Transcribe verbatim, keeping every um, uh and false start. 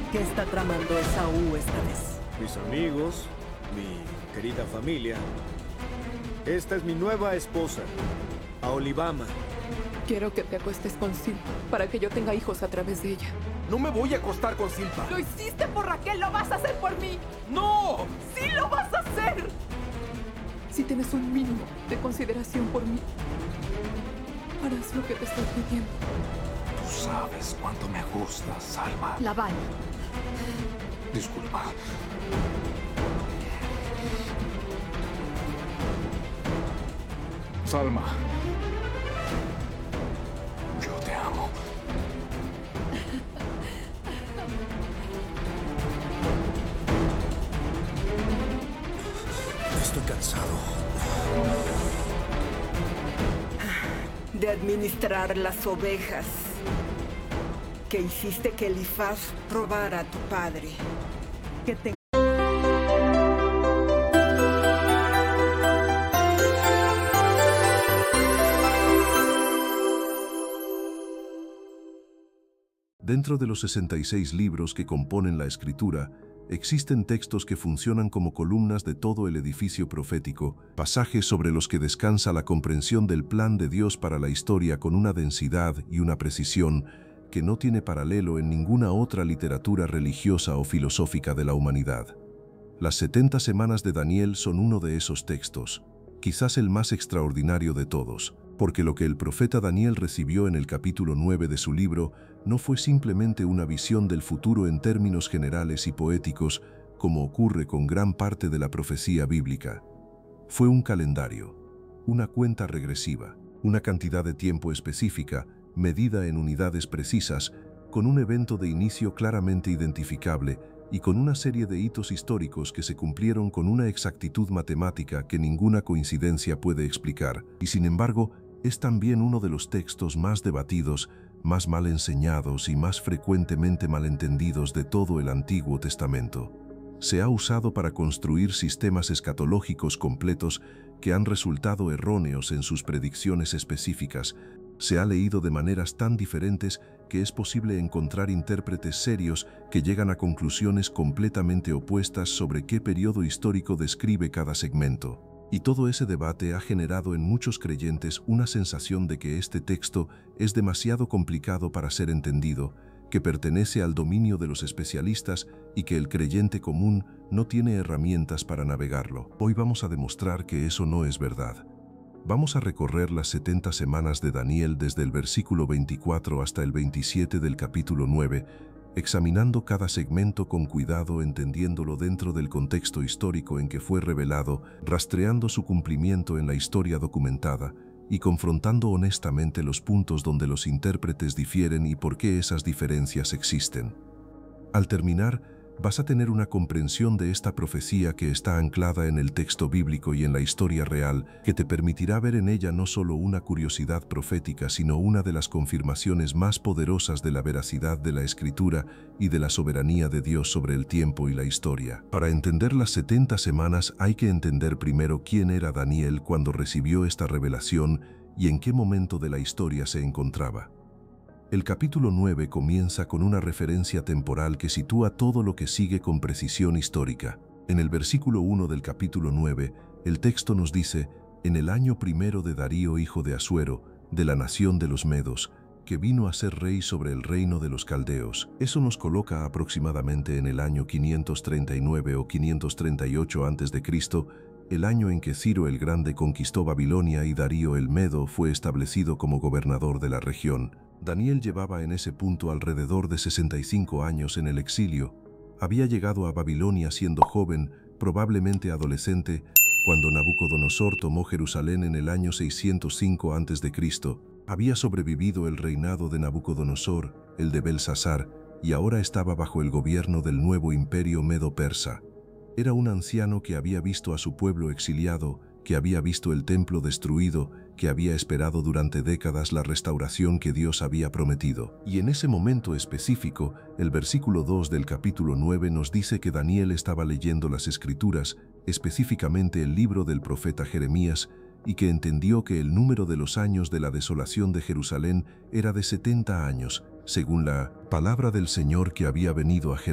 ¿Qué está tramando Esaú esta vez? Mis amigos, mi querida familia. Esta es mi nueva esposa, Aholibama. Quiero que te acuestes con Silpa para que yo tenga hijos a través de ella. No me voy a acostar con Silpa. ¡Lo hiciste por Raquel! ¡Lo vas a hacer por mí! ¡No! ¡Sí lo vas a hacer! Si tienes un mínimo de consideración por mí, harás lo que te estoy pidiendo. Tú sabes cuánto me gustas, Salma. Labán. Disculpa. Salma. Yo te amo. Estoy cansado. De administrar las ovejas. Que hiciste que Elifaz robara a tu padre. Que te... Dentro de los sesenta y seis libros que componen la Escritura, existen textos que funcionan como columnas de todo el edificio profético, pasajes sobre los que descansa la comprensión del plan de Dios para la historia con una densidad y una precisión que no tiene paralelo en ninguna otra literatura religiosa o filosófica de la humanidad. Las setenta semanas de Daniel son uno de esos textos, quizás el más extraordinario de todos, porque lo que el profeta Daniel recibió en el capítulo nueve de su libro no fue simplemente una visión del futuro en términos generales y poéticos, como ocurre con gran parte de la profecía bíblica. Fue un calendario, una cuenta regresiva, una cantidad de tiempo específica, medida en unidades precisas, con un evento de inicio claramente identificable y con una serie de hitos históricos que se cumplieron con una exactitud matemática que ninguna coincidencia puede explicar, y sin embargo, es también uno de los textos más debatidos, más mal enseñados y más frecuentemente malentendidos de todo el Antiguo Testamento. Se ha usado para construir sistemas escatológicos completos que han resultado erróneos en sus predicciones específicas. Se ha leído de maneras tan diferentes que es posible encontrar intérpretes serios que llegan a conclusiones completamente opuestas sobre qué periodo histórico describe cada segmento. Y todo ese debate ha generado en muchos creyentes una sensación de que este texto es demasiado complicado para ser entendido, que pertenece al dominio de los especialistas y que el creyente común no tiene herramientas para navegarlo. Hoy vamos a demostrar que eso no es verdad. Vamos a recorrer las setenta semanas de Daniel desde el versículo veinticuatro hasta el veintisiete del capítulo nueve, examinando cada segmento con cuidado, entendiéndolo dentro del contexto histórico en que fue revelado, rastreando su cumplimiento en la historia documentada y confrontando honestamente los puntos donde los intérpretes difieren y por qué esas diferencias existen. Al terminar, vas a tener una comprensión de esta profecía que está anclada en el texto bíblico y en la historia real, que te permitirá ver en ella no solo una curiosidad profética, sino una de las confirmaciones más poderosas de la veracidad de la Escritura y de la soberanía de Dios sobre el tiempo y la historia. Para entender las setenta semanas hay que entender primero quién era Daniel cuando recibió esta revelación y en qué momento de la historia se encontraba. El capítulo nueve comienza con una referencia temporal que sitúa todo lo que sigue con precisión histórica. En el versículo uno del capítulo nueve, el texto nos dice: «En el año primero de Darío, hijo de Asuero, de la nación de los Medos, que vino a ser rey sobre el reino de los caldeos». Eso nos coloca aproximadamente en el año quinientos treinta y nueve o quinientos treinta y ocho antes de Cristo, el año en que Ciro el Grande conquistó Babilonia y Darío el Medo fue establecido como gobernador de la región. Daniel llevaba en ese punto alrededor de sesenta y cinco años en el exilio. Había llegado a Babilonia siendo joven, probablemente adolescente, cuando Nabucodonosor tomó Jerusalén en el año seiscientos cinco antes de Cristo. Había sobrevivido el reinado de Nabucodonosor, el de Belsasar, y ahora estaba bajo el gobierno del nuevo imperio medo-persa. Era un anciano que había visto a su pueblo exiliado, que había visto el templo destruido, que había esperado durante décadas la restauración que Dios había prometido. Y en ese momento específico, el versículo dos del capítulo nueve nos dice que Daniel estaba leyendo las Escrituras, específicamente el libro del profeta Jeremías, y que entendió que el número de los años de la desolación de Jerusalén era de setenta años, según la palabra del Señor que había venido a Jeremías.